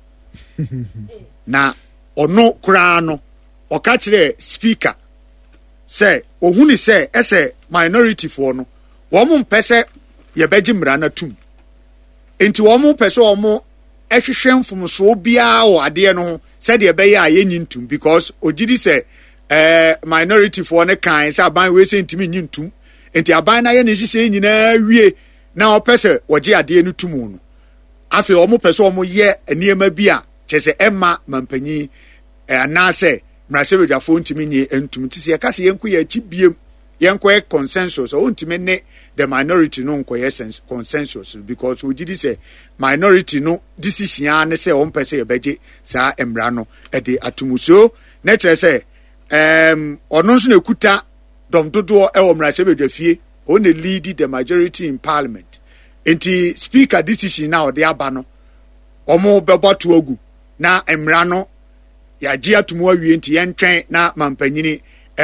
na ono kura no oka kire speaker say ohuni say ese minority for no wo mo mpese ye beji mra na tum enti wo mo pese wo mo ehwehwe mfumso bia o ade no say de ebeye ayenyi ntum because ogidi say minority for ne kan say aban we say ntimi nyintum enti aban na ye ne hihye nyina wie na opese woje ade no tum no afi wo mo pese wo mo ye eniema bia chese emma mampanyi anase mrasebedwafo ntimi nye entum tisi ya kase yenku ya tibiem yenko consensus o ntimi ne the minority no nko essence consensus because we did say minority no decision ne say on pese ye beje sa emra no e de atumuso na kire say ono nso na kuta dom dodo e wo mrasebedwafie o ne lead the majority in parliament enti speaker decision na o de aba no omo beboto agu na emra no ya gia tumu awie nti yentwen na mampanyini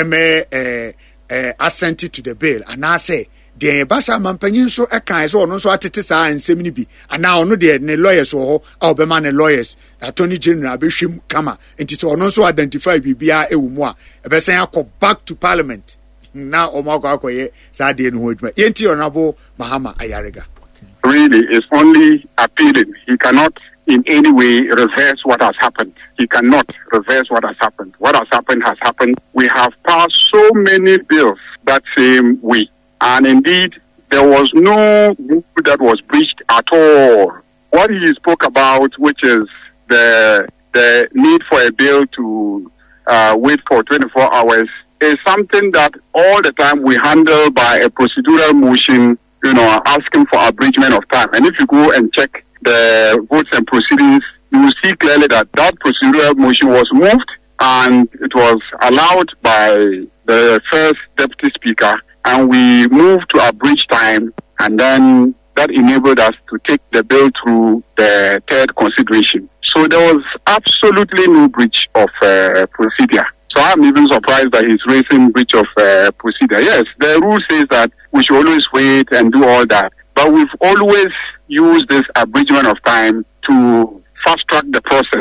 assent to the bill ana say de basa mampanyin so ekan so ono so atete saa nsem ni bi ana ono de ne lawyers ho a obema ne lawyers attorney general abehwem kama nti so ono so identify bibia ewumu a ebesen akọ back to parliament na omako akoye saa de no hoduma yenti Honorable Mahama Ayariga really is only appealing. He cannot in any way reverse what has happened. He cannot reverse what has happened. What has happened. We have passed so many bills that same way. And indeed, there was no rule that was breached at all. What he spoke about, which is the need for a bill to wait for 24 hours, is something that all the time we handle by a procedural motion, asking for abridgment of time. And if you go and check the votes and proceedings, you will see clearly that procedural motion was moved and it was allowed by the first deputy speaker, and we moved to abridge time, and then that enabled us to take the bill through the third consideration. So there was absolutely no breach of procedure. So I'm even surprised that he's raising breach of procedure. Yes, the rule says that we should always wait and do all that, but we've always used this abridgment of time to fast track the process.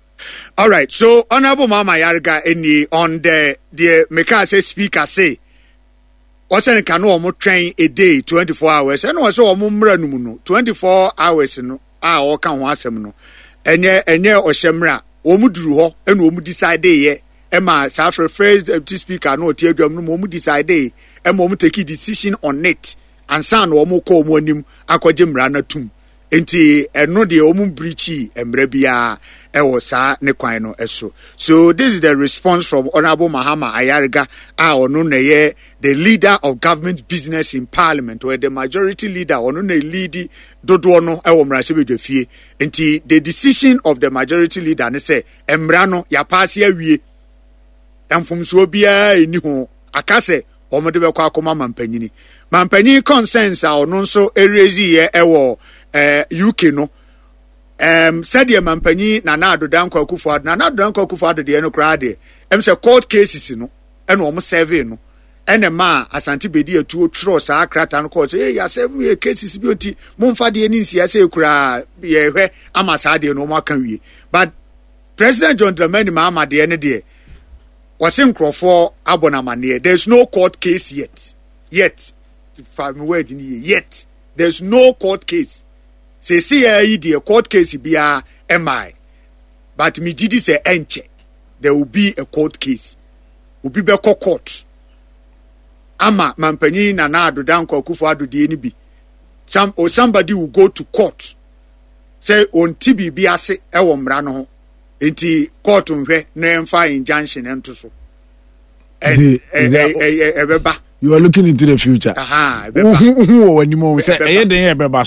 All right. So Honorable Mama Yarga any on the Mekase speaker say what's an canoe train a day 24 hours and was all mumra 24 hours no or can wasem no and ye or shemra omudru ho and omu decide ye Emma Safra first deputy speaker no teardrum no momu decide and momu take a decision on it and san omu ko monim akwajem rana tum enti eno de omu breachi emre bia ewo sa ne kwan no eso. So this is the response from Honorable Mahama Ayariga ono na ye the leader of government business in parliament, or the majority leader ono na lead dodo no ewo mrasebedwafie enti the decision of the majority leader ne say emra no ya pass awie emfumso bia eni ho akase omode be kwa akoma mampanyini concerns ono nso erezi ye ewo UK no said the mampanyi Nana Danko Akufo-Addo Nana Danko Akufo-Addo de no crowd say court cases no and almost survey no and a ma Asante Bedi atu tro sa krata no court say ya seven cases beauty momfa de ni sia say kura ye hwe amasa de no mo kan wie but President John Dramani Mahama de ne de was in Crawford abonamane there's no court case yet if I'm word yet there's no court case. Say the court case be a MI, but me did say enche. There will be a court case. Will be court. Ama mampani Nana Danko Akufo-Addo de ni bi. Somebody will go to court. Say on TB bi ase e wo mra no ho. Enti court nhwe na emfa injunction ento so. Ebeba. You are looking into the future. When you say,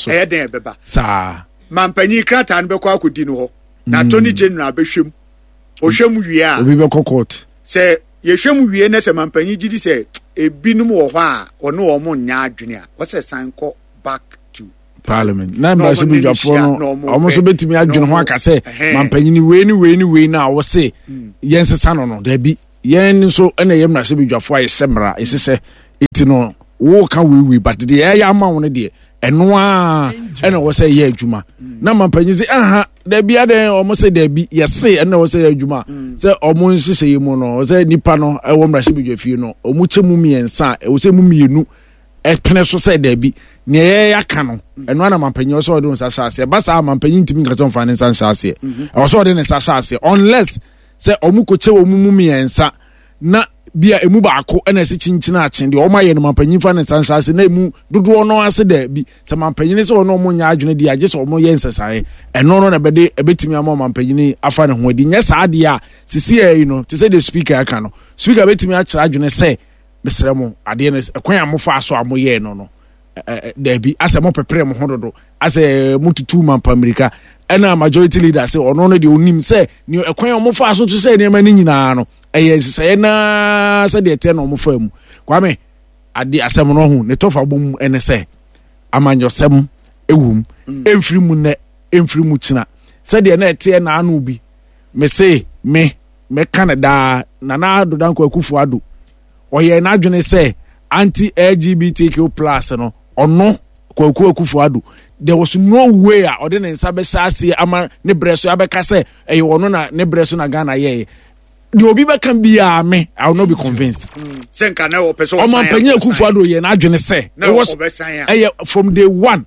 Mampany Kratan Beko could dino. Na Attorney General Beshim. ohwem wie a obi be court se yehwem wie na se mampanyi gidi se ebinum wo ho a one wo mo nya adwene a wo se san ko back to parliament na mba se bi dwafo no omo so betimi adwene ho aka se mampanyi we na wo se yensesa no da bi yen so na yem na se bi dwafo a yesemra esese etino wo ka we but de ya ma wo ne de eno a ena wo se ye adwuma na mampanyi se aha da bi ade omo se da bi yese ena wo se ye adwuma se omo nsese yi mu no se nipa no e wo mra se bi dwafie no omo chemu miensa e wo se mu mienu e pene so se da bi ne ye aka no eno na mampanyi wo se ode nsa shaase ba sa mampanyi ntimi nka ton fa ne nsa shaase e wo se ode ne nsa shaase unless se omo ko che wo mu miensa na bia emu baako na se chinchina achen de o ma ye no mampanyin fa ne sansase na emu dodo no ase da bi se mampanyin se ono mo nya adwene di age se o mo ye nsesae eno no na bede ebetimi ama mampanyin afa ne ho di nya saade a sisi e no te se the speaker aka no speaker betimi a kira adwene se mesere mo ade ne ekwan amofa aso amoye no no da bi ase mo pepere mo hododo ase mututu mampamirika ena majority leader se ono no de onim se ni ekwan amofa aso to se ne ma ni nyina no eye na se de te no mo fam kwame ade asem no ho ne tofa bom ene se amanyosem ewum emfiri mu ne emfiri mu kina se de na ete na anu bi me se me Canada na do danko akufu ado oye na adwene se anti LGBTQ+ no ono kwaku akufu ado there was no way a ode ne nsa be saase ama ne breso abeka se eye ono na ne breso na Ghana ye the obi be can be me I will not be convinced senka na o person o man panya akufu ado ye na adwene se it was from day one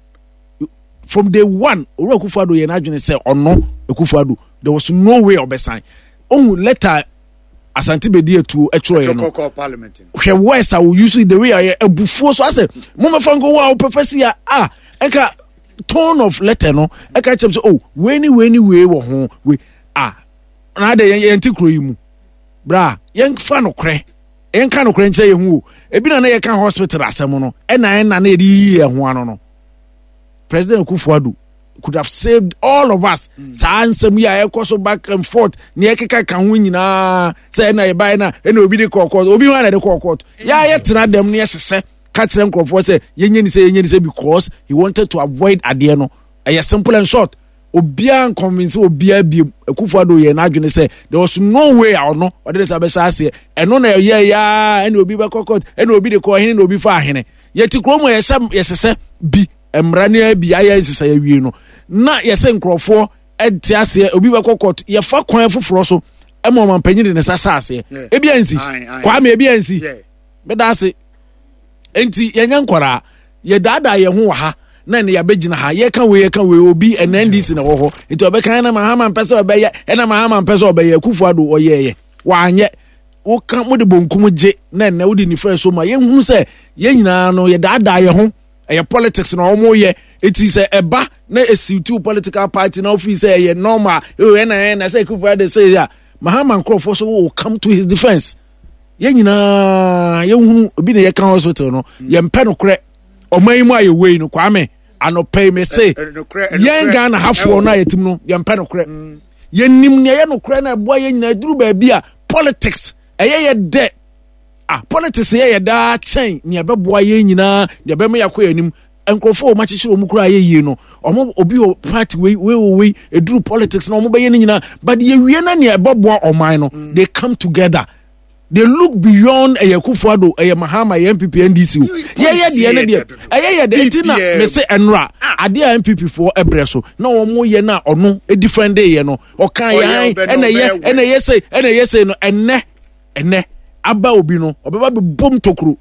oro akufu ado ye na adwene se ono akufu ado there was no way obesan on letter Asante bedi etu etro ye no parliament hwe west I will usually the way I ebufuo so ase mama fango wa professor eka tone of letter no eka chem so we wo ho we na de yen tikro yi mu bra yen fa no kre yen ka no kre nche ye hu ebi na ye ka hospital asem no na na edi ye ho ano no President Akufo-Addo could have saved all of us. Sansem ya ekoso back and forth. Ni ekeka kan ho nyina say na e bai na e na obi de kokot. Obi wan na de kokot. Ya yetra dem ne yesese ka kire nkrofo say yenye ni say because he wanted to avoid ade no. A simple and short. Obia convince obia bi Akufo-Addo ye na adwene say there was no way out no. Ode say be say eno na ye ya e na obi be kokot e na obi de ko hene na obi fa hene. Yeti kromo yesese bi emrane bi aya nsisa ya wie no na yese nkrofo etiase obi be kokot ye fa kwan foforo so emo mampanyi de ne sasase ebiansi kwa me ebiansi me dase enti yenya nkwara ye dada ye ho ha na ne ya begina ha ye kan we obi NNDC na wo ho enti obeka na mahama mpese obeye na mahama mpese obeye Akufo-Addo oyeye wanye wo kan mo de bonkum je na ne wo di ni fa so ma ye hu se ye nyina no ye dada ye ho a politics na omo ye it is eba na esitu political party na office say normal na say Akufo-Addo say ya Mahama Nkrofo so will come to his defense ye nyina ye hu obi na ye kan hospital no ye mpe no kre oman mu aye we no kwame anopay me say ye Ghana hafo na yetim no ye mpe no kre ye nim ne ye no kre na ebo ye nyina duru ba bia politics ye de politics ye da chain ni abeboa ye nyina de be me yakọ anim enkrofo o machichi o mukura ye yi no omo obi o party we eduru politics na omo be ye nyina but ye wie na ni abeboa oman no they come together they look beyond Akufo-Addo Mahama MPP NDC ye de ne de ye de entina me se enra ade a MPP for ebreso na omo ye na ono e different day ye no o kan ye ene ye say no enne aba obi no obeba be bom tokro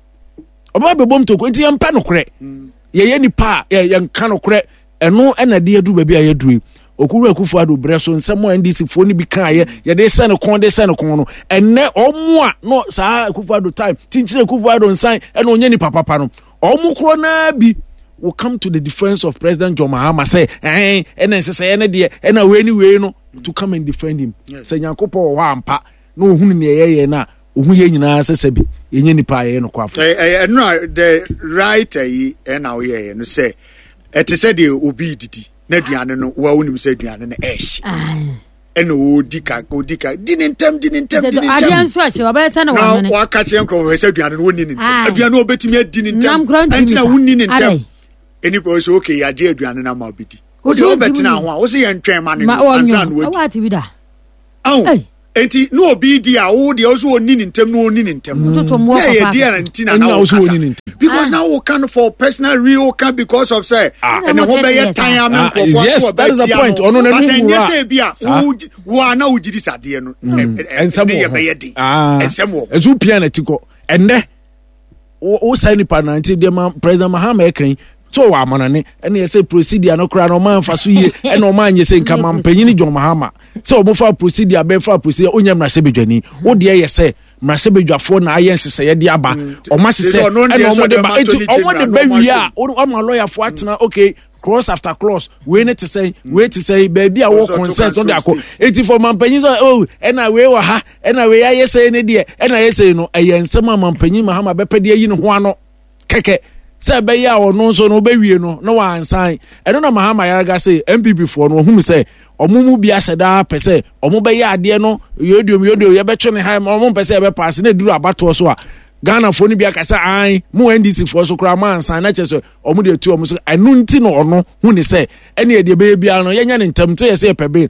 enti yempa no kre ye nipa ye nka no kre eno na de adu ba bia ye duru okuru Akufo-Addo breso nsemo NDC fo ni bi kan ye de se no kon no enne omo a no sa Akufo-Addo time tinchire Akufo-Addo nsan ena onye ni papa no omo kro na bi will come to the defense of President John Mahama say ena nsese ene de ena we no to come and defend him say Nyankopɔ ho ampa no ohunu ne ye na ohu ye nyina sesabi yenye nipa ye no kwafo no the right na we ye no say it is said obi didi na duane no wa wonim say duane na ɛna odika di ne ntem adeɛ nso ahyɛ ɔbɛyɛ sɛ na wɔn na waka kyerɛ nkurɔfoɔ sɛ aduane no wɔnni ne ntem aduane obetumi adi ne ntem ɛntina wonni ne ntem enipa sɛ okay yagye aduane na ma obedi o de obetena ho a o se yɛ ntwɛn ma ne ansa no wadi ati bi da awo enti no obi di a wo de o so onni ne ntem no onni ne ntem na yɛ di ana ntina na o so because now we can for personal real can because of say and the whole be time am for yes that is the point ono na no but say bia wo ana wo gidi sade no ensem wo ezu pia na tiko ende wo sai ni pa 90 de president Mahama ekran so wa amanane ene yese procedure no kra no man fa so ye ene o man yese nka mampanyi John Mahama so mo fa procedure be fa procedure onya mrase bedwani wo de yese mrase bedwafo na ayen hsese ye de aba o ma hsese ene o mo de ba etu o mo de ba wi a o ma lawyer fo atena okay cross after cross we need to say baby a wo consent on the akọ eti for mampanyi so oh ena we wa ha ena we ya yese ne de ena yese no ayensem mampanyi Mahama be pede yi ne ho ano keke say be ya ono nso no be wie no na wa ansan eno na Mahama yaraga say MPP for no hu say omumu bi ahyeda pese omu be ya ade no yodio ye be twe ne ha omu pese be pass na duru abato so a Ghana for ni bi akasa an mu NDC for so kra man ansan na cheso omu de tu omu so enu nti no ono hu ni say ene ye de be bia no yenya ne ntam to ye say pebe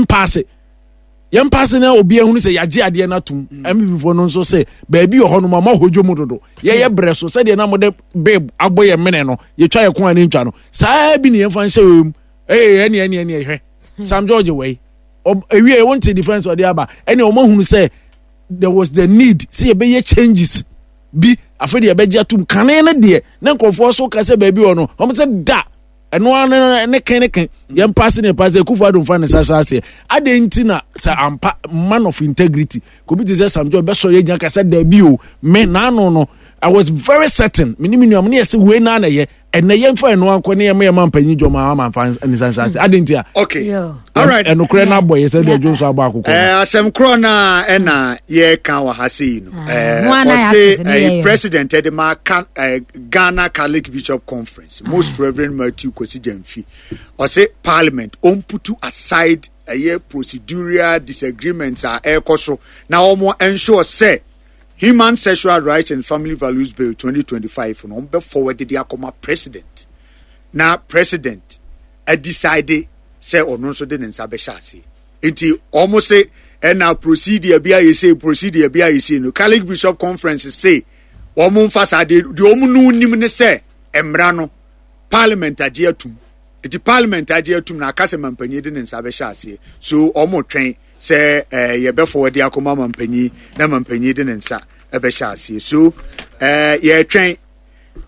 yem pass na obi ehunu say yaje ade na tum MPP for no so say baabi ho no ma hodwo mu dodo ye bre so say de na mo de babe aboye mene no ye twa ye ko ani ntwa no saa bi ne yem fa nhyɛ wem ene hwe Sam George way ewie won to defense or the aba ene o ma hunu say there was the need see be ye changes bi afedi e be gya tum kane na de na nkofo so ka say baabi ho no o say da eno an ne ken yem pass Kufuor don fa ne sasa adenti na sa ampa man of integrity ko bi say Sam George be so ye gya ka say da bi o me na no I was very certain minimum ne say we na ye ene yem fa eno anko ne yem mampanyi John Mahama fan ne sasa adenti okay all right eno kure na boy say de Jones abo akoko asem kro na ena ye kan wa ha sei no say president Edema Ghana Catholic Bishop Conference Most Reverend Matthew Kosi Jamfi or say parliament on put aside a year procedural disagreements are ekoso na omo ensure say Human Sexual Rights and Family Values Bill 2025 on be forwarded the akoma president. Now president decided say ono so de nsa be shase. Enti almost say and now procedure bia you say no Catholic Bishop Conference say omo mfasa de omo no nim ne say emra no parliament agye atum. Enti parliament agye atum na akase mampanyi de nsa be shase. So omo twen say ye be forward the akoma mampanyi na mampanyi de nsa ebe shase so ye twen